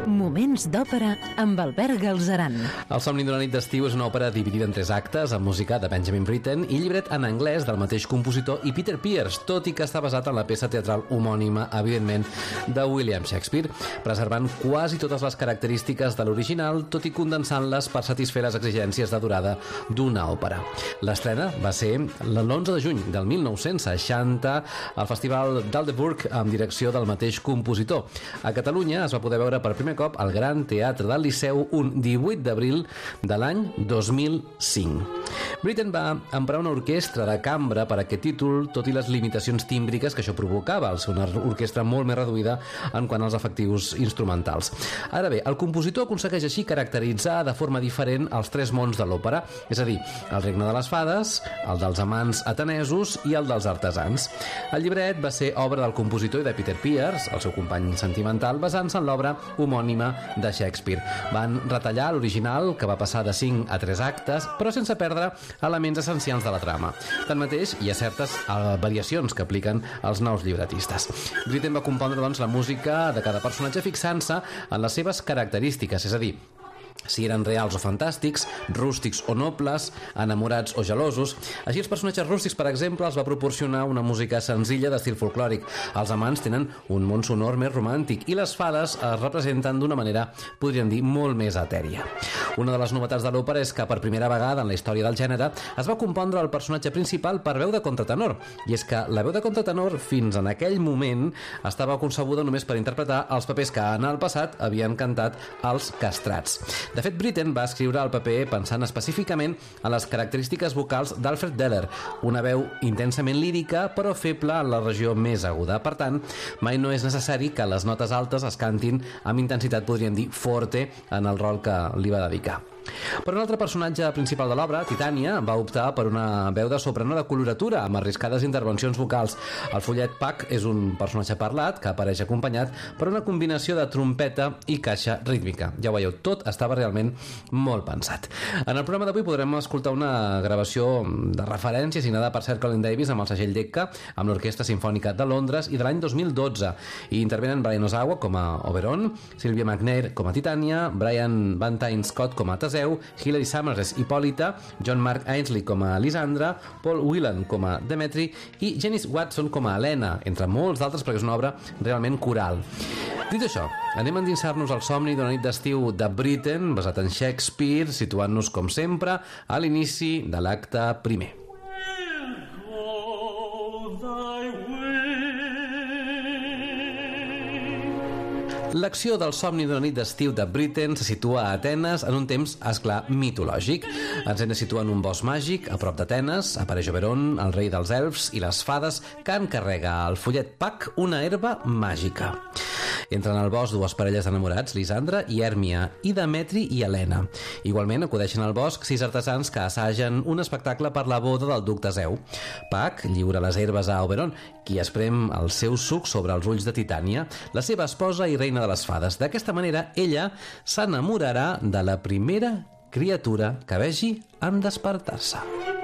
Moments d'òpera amb Albert Galzeran. El somni d'una nit d'estiu és una òpera dividida en 3 actes, amb música de Benjamin Britten i llibret en anglès del mateix compositor i Peter Pears, tot i que està basat en la peça teatral homònima, evidentment, de William Shakespeare, preservant quasi totes les característiques de l'original, tot i condensant-les per satisfer les exigències de durada d'una òpera. L'estrena va ser l'11 de juny del 1960 al Festival d'Aldeburgh amb direcció del mateix compositor. A Catalunya es va poder veure per primer cop al Gran Teatre del Liceu un 18 d'abril de l'any 2005. Britten va emprar una orquestra de cambra per a aquest títol, tot i les limitacions tímbriques que això provocava, al ser una orquestra molt més reduïda en quant als efectius instrumentals. Ara bé, el compositor aconsegueix així caracteritzar de forma diferent els 3 mons de l'òpera, és a dir, el regne de les fades, el dels amants atenesos i el dels artesans. El llibret va ser obra del compositor i de Peter Pears, el seu company sentimental, basant-se en l'obra homònima de Shakespeare. Van retallar l'original, que va passar de 5 a 3 actes, però sense perdre elements essencials de la trama. Tanmateix, hi ha certes variacions que apliquen els nous llibretistes. Britten va compondre, doncs, la música de cada personatge fixant-se en les seves característiques, és a dir, si eren reals o fantàstics, rústics o nobles, enamorats o gelosos. Així, els personatges rústics, per exemple, els va proporcionar una música senzilla d'estil folclòric. Els amants tenen un món sonor més romàntic i les fades es representen d'una manera, podríem dir, molt més etèria. Una de les novetats de l'òpera és que per primera vegada en la història del gènere es va compondre el personatge principal per veu de contratenor, i és que la veu de contratenor fins en aquell moment estava concebuda només per interpretar els papers que en el passat havien cantat els castrats. De fet, Britten va escriure el paper pensant específicament en les característiques vocals d'Alfred Deller, una veu intensament lírica però feble en la regió més aguda. Per tant, mai no és necessari que les notes altes es cantin amb intensitat, podríem dir, forte, en el rol que li va dedicar. Per un altre personatge principal de l'obra, Titania, va optar per una veu de soprano de coloratura amb arriscades intervencions vocals. El follet Puck és un personatge parlat que apareix acompanyat per una combinació de trompeta i caixa rítmica. Ja ho veieu, tot estava realment molt pensat. En el programa d'avui podrem escoltar una gravació de referència signada per Sir Colin Davis amb el segell Decca, amb l'Orquestra Simfònica de Londres i de l'any 2012. I intervenen Brian Ozawa com a Oberon, Sylvia McNair com a Titania, Brian Van Tyne Scott com a Teseu, Hilary Summers Hipòlita, John Mark Ainsley com a Lisandra, Paul Whelan com a Demetri i Janice Watson com a Helena, entre molts d'altres, perquè és una obra realment coral. Dit això, anem a endinsar-nos al somni d'una nit d'estiu de Britten, basat en Shakespeare, situant-nos, com sempre, a l'inici de l'acte primer. L'acció del somni d'una nit d'estiu de Britten se situa a Atenes en un temps, esclar, mitològic. Ens hem de situar en un bosc màgic, a prop d'Atenes, apareix Oberon, el rei dels elfs i les fades, que encarrega al follet Puck una herba màgica. Entren al bosc 2 parelles d'enamorats, Lisandra i Hèrmia, i Demetri i Helena. Igualment acudeixen al bosc 6 artesans que assagen un espectacle per la boda del duc Teseu. Puck lliura les herbes a Oberon, qui esprem el seu suc sobre els ulls de Titania, la seva esposa i reina de les fades. D'aquesta manera, ella s'enamorarà de la primera criatura que vegi en despertar-se.